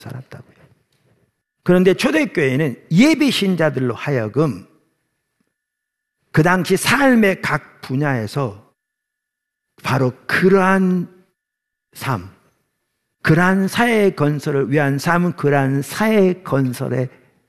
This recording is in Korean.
살았다고요. 그런데 초대교회는 예비 신자들로 하여금 그 당시 삶의 각 분야에서 바로 그러한 삶, 그러한 사회 건설을 위한 삶은 그러한 사회 건설의